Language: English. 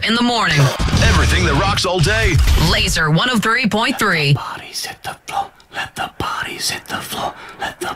in the morning. Everything that rocks all day. Laser 103.3. Bodies hit the floor. Let the bodies hit the floor. Let the